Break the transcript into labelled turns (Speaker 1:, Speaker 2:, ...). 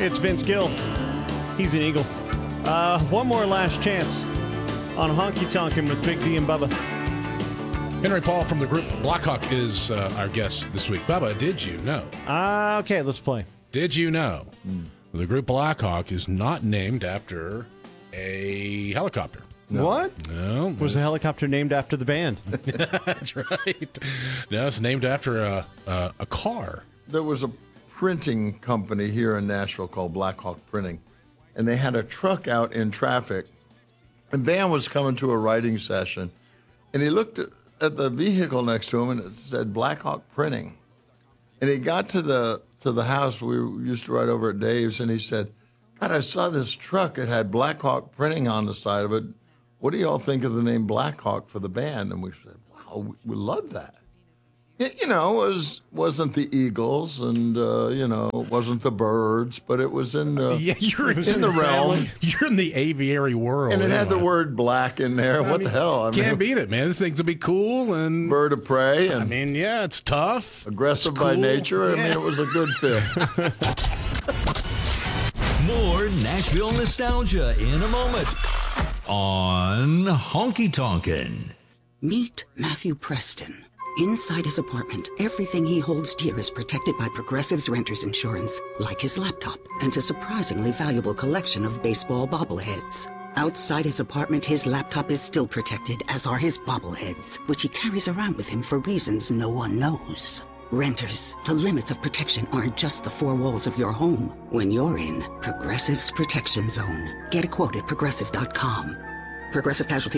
Speaker 1: It's Vince Gill. He's an Eagle. One more last chance on Honky Tonkin' with Big D and Bubba.
Speaker 2: Henry Paul from the group Blackhawk is our guest this week. Bubba, did you know?
Speaker 1: Okay, let's play.
Speaker 2: Did you know the group Blackhawk is not named after a helicopter?
Speaker 1: No. What?
Speaker 2: No.
Speaker 1: Was the helicopter named after the band?
Speaker 2: That's right. No, it's named after a car.
Speaker 3: There was a printing company here in Nashville called Blackhawk Printing, and they had a truck out in traffic. And Van was coming to a writing session, and he looked at the vehicle next to him, and it said Blackhawk Printing. And he got to the house we used to write over at Dave's, and he said, God, I saw this truck. It had Blackhawk Printing on the side of it. What do y'all think of the name Blackhawk for the band? And we said, wow, we love that. It, wasn't the Eagles, and wasn't the Birds, but it was in the in the realm.
Speaker 2: You're in the aviary world,
Speaker 3: and it had the word black in there. What the hell?
Speaker 2: Can't beat it, man. This thing's to be cool and
Speaker 3: bird of prey. And
Speaker 2: it's tough,
Speaker 3: aggressive by nature. Yeah. I mean, it was a good fit.
Speaker 4: More Nashville nostalgia in a moment on Honky Tonkin'.
Speaker 5: Meet Matthew Preston. Inside his apartment, everything he holds dear is protected by Progressive's renter's insurance, like his laptop and a surprisingly valuable collection of baseball bobbleheads. Outside his apartment, his laptop is still protected, as are his bobbleheads, which he carries around with him for reasons no one knows. Renters, the limits of protection aren't just the four walls of your home. When you're in Progressive's Protection Zone. Get a quote at Progressive.com. Progressive Casualty